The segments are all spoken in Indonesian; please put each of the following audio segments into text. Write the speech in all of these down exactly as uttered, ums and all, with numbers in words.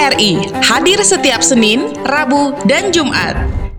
R I hadir setiap Senin, Rabu, dan Jumat.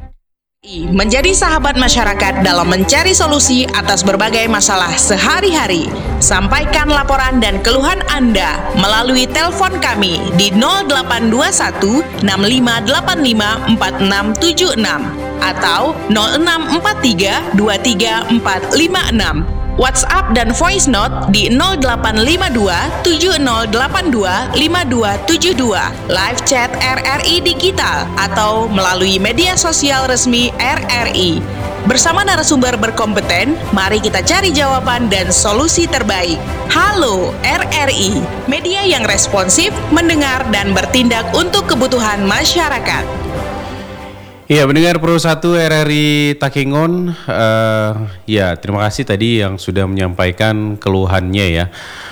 Menjadi sahabat masyarakat dalam mencari solusi atas berbagai masalah sehari-hari. Sampaikan laporan dan keluhan Anda melalui telepon kami di nol delapan dua satu enam lima delapan lima empat enam tujuh enam atau nol enam empat tiga dua tiga empat lima enam. WhatsApp dan voice note di nol delapan lima dua tujuh nol delapan dua lima dua tujuh dua, live chat R R I Digital, atau melalui media sosial resmi R R I. Bersama narasumber berkompeten, mari kita cari jawaban dan solusi terbaik. Halo R R I, media yang responsif, mendengar dan bertindak untuk kebutuhan masyarakat. Iya, mendengar Pro satu R R I Takengon, uh, ya terima kasih tadi yang sudah menyampaikan keluhannya ya.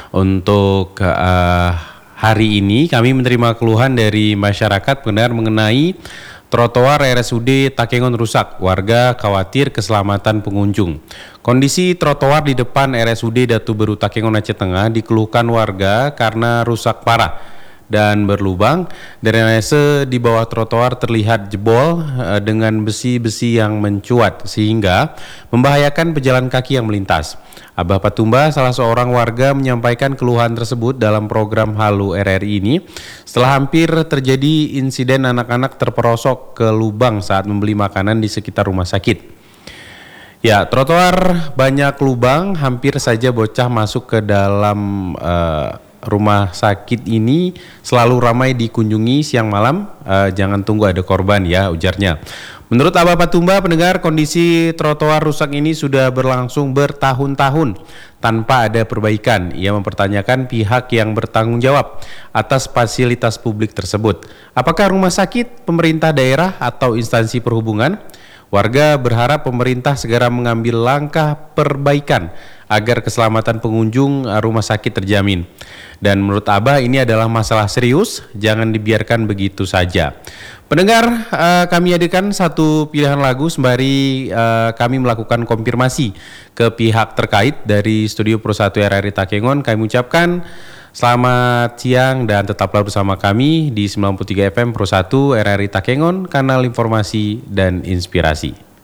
Untuk uh, hari ini kami menerima keluhan dari masyarakat pendengar mengenai trotoar R S U D Takengon rusak. Warga khawatir keselamatan pengunjung. Kondisi trotoar di depan R S U D Datu Beru Takengon Aceh Tengah dikeluhkan warga karena rusak parah dan berlubang. Drainase di bawah trotoar terlihat jebol uh, dengan besi-besi yang mencuat sehingga membahayakan pejalan kaki yang melintas. Abah Patumba, salah seorang warga, menyampaikan keluhan tersebut dalam program Halo R R I ini setelah hampir terjadi insiden anak-anak terperosok ke lubang saat membeli makanan di sekitar rumah sakit. Ya, trotoar banyak lubang, hampir saja bocah masuk ke dalam uh, rumah sakit ini selalu ramai dikunjungi siang malam. Uh, jangan tunggu ada korban ya, ujarnya. Menurut Abah Patumba, pendengar, kondisi trotoar rusak ini sudah berlangsung bertahun-tahun tanpa ada perbaikan. Ia mempertanyakan pihak yang bertanggung jawab atas fasilitas publik tersebut. Apakah rumah sakit, pemerintah daerah, atau instansi perhubungan? Warga berharap pemerintah segera mengambil langkah perbaikan agar keselamatan pengunjung rumah sakit terjamin. Dan menurut Abah ini adalah masalah serius, jangan dibiarkan begitu saja. Pendengar, uh, kami hadirkan satu pilihan lagu sembari uh, kami melakukan konfirmasi ke pihak terkait dari Studio Pro satu R R I Takengon. Kami ucapkan selamat siang dan tetaplah bersama kami di sembilan puluh tiga F M Pro satu R R I Takengon, kanal informasi dan inspirasi.